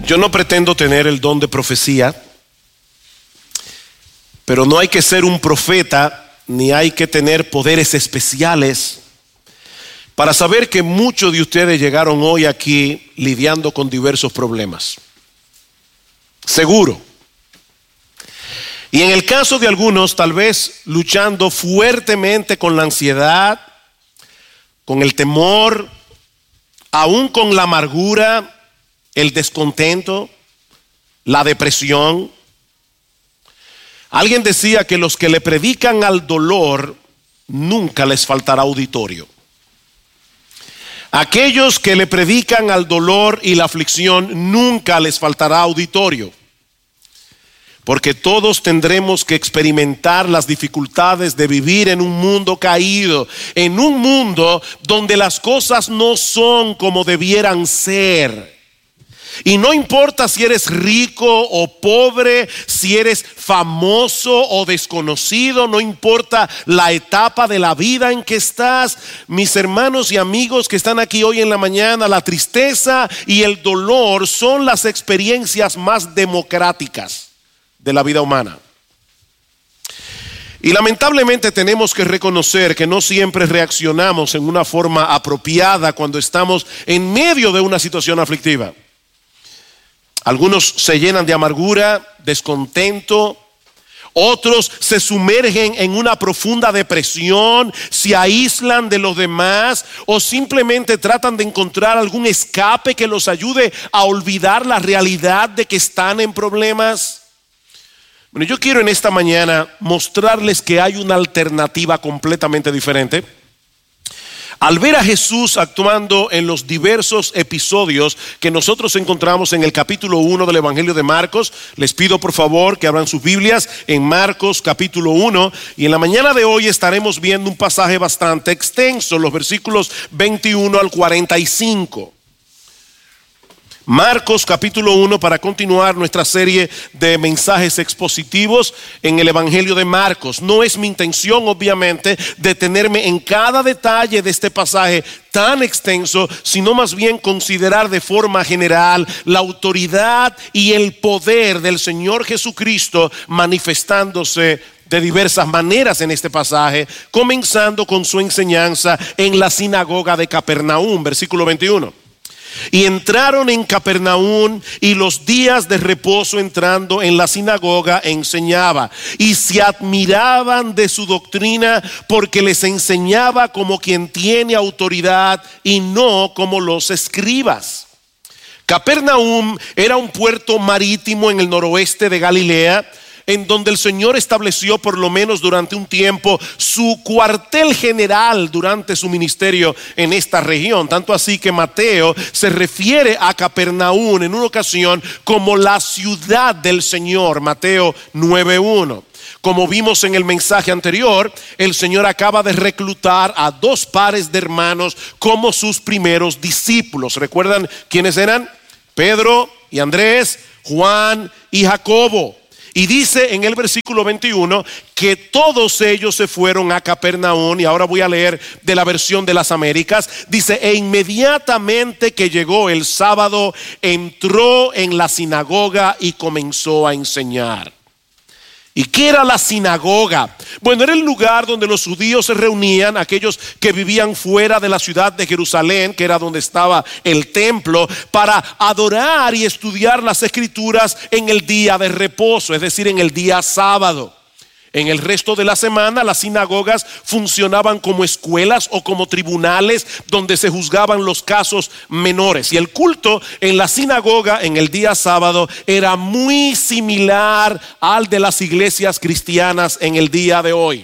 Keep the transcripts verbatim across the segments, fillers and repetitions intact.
Yo no pretendo tener el don de profecía, pero no hay que ser un profeta ni hay que tener poderes especiales para saber que muchos de ustedes llegaron hoy aquí lidiando con diversos problemas. Seguro. Y en el caso de algunos, tal vez luchando fuertemente con la ansiedad, con el temor, aún con la amargura, el descontento, la depresión. Alguien decía que los que le predican al dolor nunca les faltará auditorio. Aquellos que le predican al dolor y la aflicción nunca les faltará auditorio. Porque todos tendremos que experimentar las dificultades de vivir en un mundo caído, en un mundo donde las cosas no son como debieran ser. Y no importa si eres rico o pobre, si eres famoso o desconocido, no importa la etapa de la vida en que estás. Mis hermanos y amigos que están aquí hoy en la mañana, la tristeza y el dolor son las experiencias más democráticas de la vida humana. Y lamentablemente tenemos que reconocer que no siempre reaccionamos en una forma apropiada cuando estamos en medio de una situación aflictiva. Algunos se llenan de amargura, descontento. Otros se sumergen en una profunda depresión, se aíslan de los demás o simplemente tratan de encontrar algún escape que los ayude a olvidar la realidad de que están en problemas. Bueno, yo quiero en esta mañana mostrarles que hay una alternativa completamente diferente. Al ver a Jesús actuando en los diversos episodios que nosotros encontramos en el capítulo uno del Evangelio de Marcos, les pido por favor que abran sus Biblias en Marcos capítulo uno, y en la mañana de hoy estaremos viendo un pasaje bastante extenso, los versículos veintiuno al cuarenta y cinco. Marcos capítulo uno, para continuar nuestra serie de mensajes expositivos en el Evangelio de Marcos. No es mi intención, obviamente, detenerme en cada detalle de este pasaje tan extenso, sino más bien considerar de forma general la autoridad y el poder del Señor Jesucristo manifestándose de diversas maneras en este pasaje, comenzando con su enseñanza en la sinagoga de Capernaum, versículo veintiuno. Y entraron en Capernaum, y los días de reposo entrando en la sinagoga enseñaba, y se admiraban de su doctrina, porque les enseñaba como quien tiene autoridad y no como los escribas. Capernaum era un puerto marítimo en el noroeste de Galilea, en donde el Señor estableció por lo menos durante un tiempo su cuartel general durante su ministerio en esta región. Tanto así que Mateo se refiere a Capernaum en una ocasión como la ciudad del Señor, Mateo nueve uno. Como vimos en el mensaje anterior, el Señor acaba de reclutar a dos pares de hermanos como sus primeros discípulos. ¿Recuerdan quiénes eran? Pedro y Andrés, Juan y Jacobo. Y dice en el versículo veintiuno que todos ellos se fueron a Capernaum. Y ahora voy a leer de la versión de las Américas. Dice: e inmediatamente que llegó el sábado, entró en la sinagoga y comenzó a enseñar. ¿Y qué era la sinagoga? Bueno, era el lugar donde los judíos se reunían, aquellos que vivían fuera de la ciudad de Jerusalén, que era donde estaba el templo, para adorar y estudiar las escrituras en el día de reposo, es decir, en el día sábado. En el resto de la semana, las sinagogas funcionaban como escuelas o como tribunales donde se juzgaban los casos menores. Y el culto en la sinagoga en el día sábado era muy similar al de las iglesias cristianas en el día de hoy.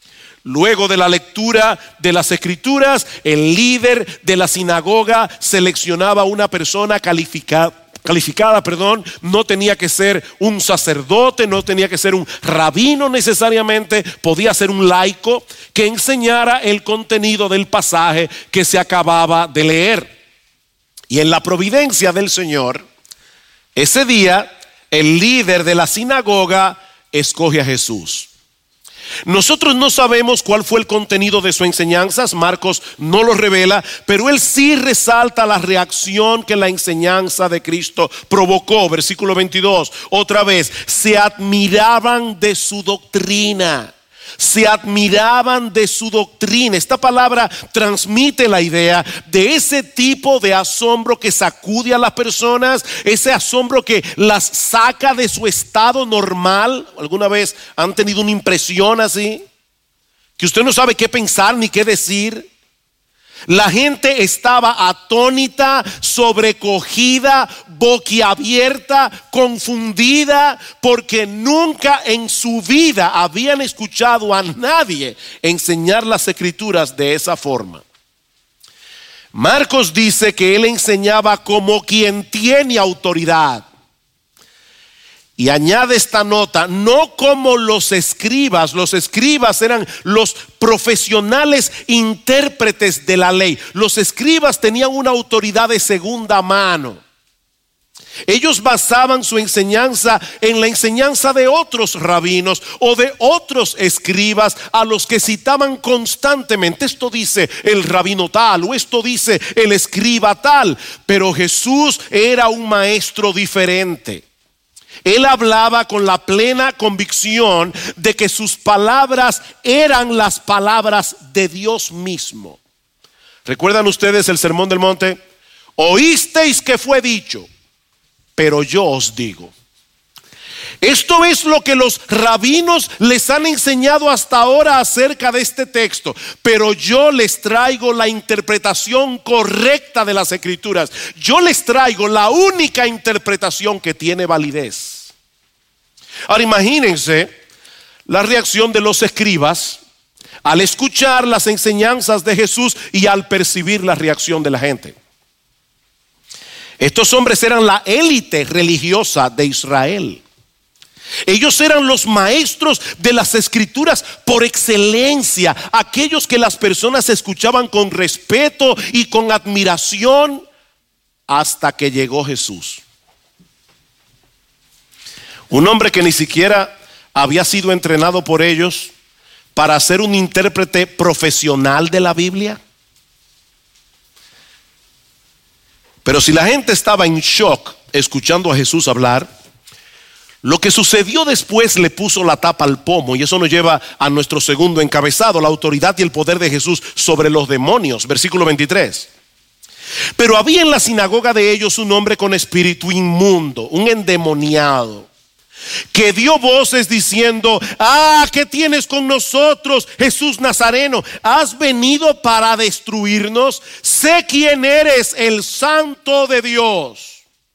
Luego de la lectura de las escrituras, el líder de la sinagoga seleccionaba una persona calificada. Calificada, perdón, no tenía que ser un sacerdote, no tenía que ser un rabino necesariamente, podía ser un laico que enseñara el contenido del pasaje que se acababa de leer. Y en la providencia del Señor, ese día, el líder de la sinagoga escoge a Jesús. Nosotros no sabemos cuál fue el contenido de sus enseñanzas, Marcos no lo revela, pero él sí resalta la reacción que la enseñanza de Cristo provocó. Versículo veintidós, otra vez, se admiraban de su doctrina. Se admiraban de su doctrina. Esta palabra transmite la idea de ese tipo de asombro que sacude a las personas, ese asombro que las saca de su estado normal. ¿Alguna vez han tenido una impresión así? Que usted no sabe qué pensar ni qué decir. La gente estaba atónita, sobrecogida, boquiabierta, confundida, porque nunca en su vida habían escuchado a nadie enseñar las escrituras de esa forma. Marcos dice que él enseñaba como quien tiene autoridad. Y añade esta nota, no como los escribas. Los escribas eran los profesionales intérpretes de la ley. Los escribas tenían una autoridad de segunda mano. Ellos basaban su enseñanza en la enseñanza de otros rabinos o de otros escribas a los que citaban constantemente. Esto dice el rabino tal o esto dice el escriba tal. Pero Jesús era un maestro diferente. Él hablaba con la plena convicción de que sus palabras eran las palabras de Dios mismo. ¿Recuerdan ustedes el Sermón del Monte? Oísteis que fue dicho, pero yo os digo. Esto es lo que los rabinos les han enseñado hasta ahora acerca de este texto. Pero yo les traigo la interpretación correcta de las escrituras. Yo les traigo la única interpretación que tiene validez. Ahora imagínense la reacción de los escribas al escuchar las enseñanzas de Jesús y al percibir la reacción de la gente. Estos hombres eran la élite religiosa de Israel. Ellos eran los maestros de las escrituras por excelencia, aquellos que las personas escuchaban con respeto y con admiración hasta que llegó Jesús. Un hombre que ni siquiera había sido entrenado por ellos para ser un intérprete profesional de la Biblia. Pero si la gente estaba en shock escuchando a Jesús hablar, lo que sucedió después le puso la tapa al pomo. Y eso nos lleva a nuestro segundo encabezado, la autoridad y el poder de Jesús sobre los demonios. Versículo veintitrés. Pero había en la sinagoga de ellos un hombre con espíritu inmundo, un endemoniado, que dio voces diciendo: ah, ¿qué tienes con nosotros, Jesús Nazareno? ¿Has venido para destruirnos? Sé quién eres, el Santo de Dios.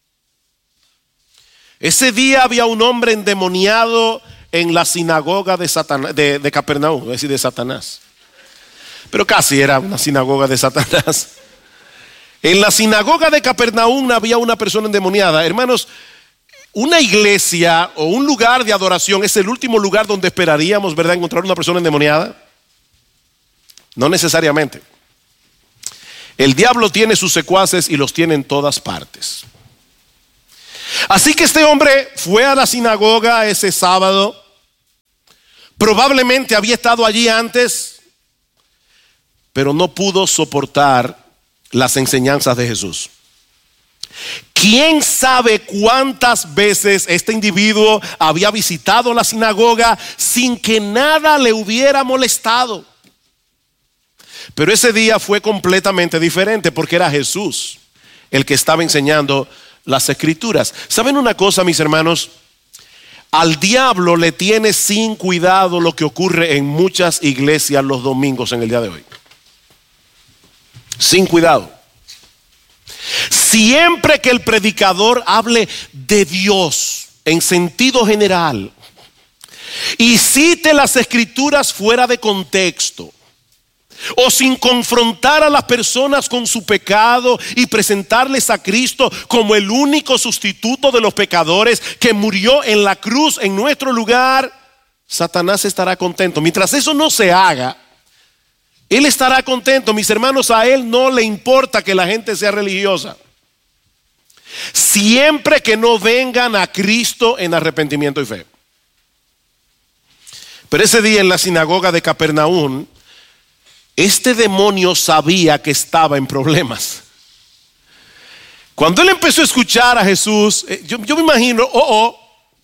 Ese día había un hombre endemoniado en la sinagoga de, Satanás, de, de Capernaum, es decir, de Satanás. Pero casi era una sinagoga de Satanás. En la sinagoga de Capernaum había una persona endemoniada. Hermanos, una iglesia o un lugar de adoración es el último lugar donde esperaríamos, ¿verdad?, encontrar una persona endemoniada. No necesariamente. El diablo tiene sus secuaces y los tiene en todas partes. Así que este hombre fue a la sinagoga ese sábado. Probablemente había estado allí antes, pero no pudo soportar las enseñanzas de Jesús. ¿Quién sabe cuántas veces este individuo había visitado la sinagoga sin que nada le hubiera molestado? Pero ese día fue completamente diferente porque era Jesús el que estaba enseñando las escrituras. ¿Saben una cosa, mis hermanos? Al diablo le tiene sin cuidado lo que ocurre en muchas iglesias los domingos en el día de hoy. Sin cuidado. Siempre que el predicador hable de Dios en sentido general y cite las escrituras fuera de contexto, o sin confrontar a las personas con su pecado y presentarles a Cristo como el único sustituto de los pecadores que murió en la cruz en nuestro lugar, Satanás estará contento. Mientras eso no se haga, él estará contento. Mis hermanos, a él no le importa que la gente sea religiosa, siempre que no vengan a Cristo en arrepentimiento y fe. Pero ese día en la sinagoga de Capernaum, este demonio sabía que estaba en problemas. Cuando él empezó a escuchar a Jesús, yo, yo me imagino, oh, oh,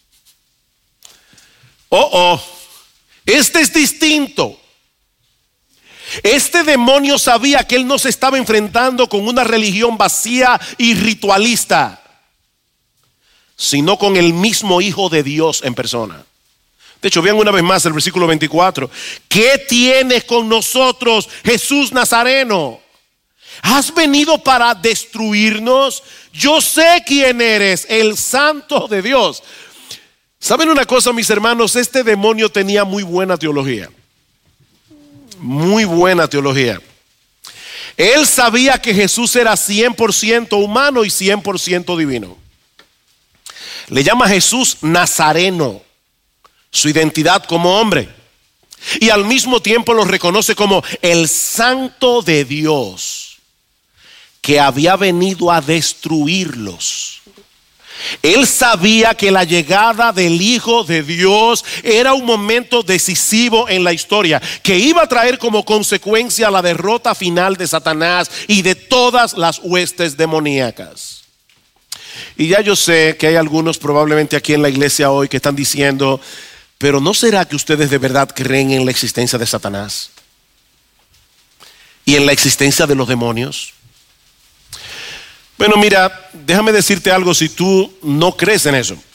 oh, oh, este es distinto. Este demonio sabía que él no se estaba enfrentando con una religión vacía y ritualista, sino con el mismo Hijo de Dios en persona. De hecho, vean una vez más el versículo veinticuatro. ¿Qué tienes con nosotros, Jesús Nazareno? ¿Has venido para destruirnos? Yo sé quién eres, el Santo de Dios. ¿Saben una cosa, mis hermanos? Este demonio tenía muy buena teología. Muy buena teología. Él sabía que Jesús era cien por ciento humano y cien por ciento divino. Le llama a Jesús Nazareno, su identidad como hombre. Y al mismo tiempo lo reconoce como el Santo de Dios, que había venido a destruirlos. Él sabía que la llegada del Hijo de Dios era un momento decisivo en la historia, que iba a traer como consecuencia la derrota final de Satanás y de todas las huestes demoníacas. Y ya yo sé que hay algunos probablemente aquí en la iglesia hoy que están diciendo, pero ¿no será que ustedes de verdad creen en la existencia de Satanás y en la existencia de los demonios? Bueno, mira, déjame decirte algo si tú no crees en eso.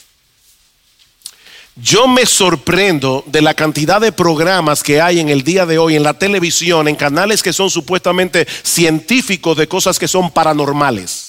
Yo me sorprendo de la cantidad de programas que hay en el día de hoy en la televisión, en canales que son supuestamente científicos de cosas que son paranormales.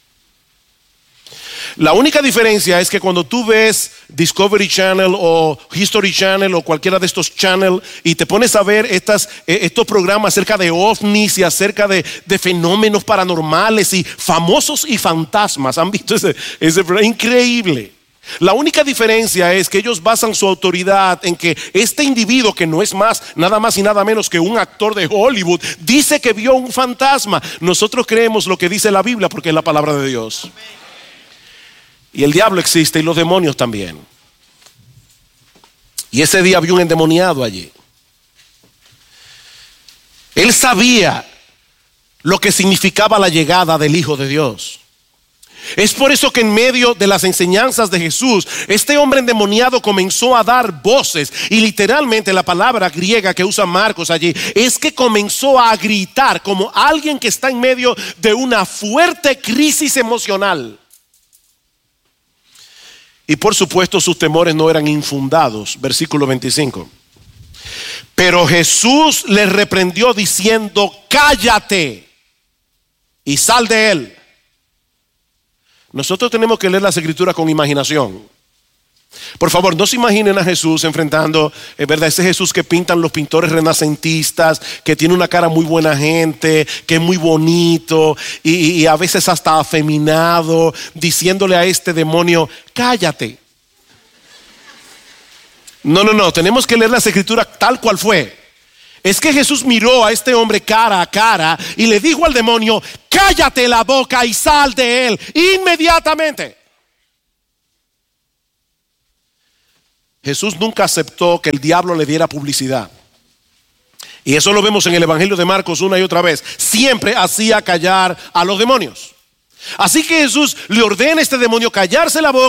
La única diferencia es que cuando tú ves Discovery Channel o History Channel o cualquiera de estos channels y te pones a ver estas, eh, estos programas acerca de ovnis y acerca de, de fenómenos paranormales y famosos y fantasmas, ¿han visto ese, ese programa? Increíble. La única diferencia es que ellos basan su autoridad en que este individuo, que no es más, nada más y nada menos que un actor de Hollywood, dice que vio un fantasma. Nosotros creemos lo que dice la Biblia porque es la palabra de Dios. Amén. Y el diablo existe y los demonios también. Y ese día había un endemoniado allí. Él sabía lo que significaba la llegada del Hijo de Dios. Es por eso que en medio de las enseñanzas de Jesús, este hombre endemoniado comenzó a dar voces. Y literalmente la palabra griega que usa Marcos allí es que comenzó a gritar como alguien que está en medio de una fuerte crisis emocional. Y por supuesto sus temores no eran infundados. Versículo veinticinco. Pero Jesús le reprendió diciendo: cállate y sal de él. Nosotros tenemos que leer las escrituras con imaginación. Por favor, no se imaginen a Jesús enfrentando, es verdad, ese Jesús que pintan los pintores renacentistas, que tiene una cara muy buena gente, que es muy bonito y, y a veces hasta afeminado, diciéndole a este demonio: cállate. No, no, no, tenemos que leer las escrituras tal cual fue. Es que Jesús miró a este hombre cara a cara y le dijo al demonio: cállate la boca y sal de él inmediatamente. Jesús nunca aceptó que el diablo le diera publicidad. Y eso lo vemos en el Evangelio de Marcos una y otra vez. Siempre hacía callar a los demonios. Así que Jesús le ordena a este demonio callarse la boca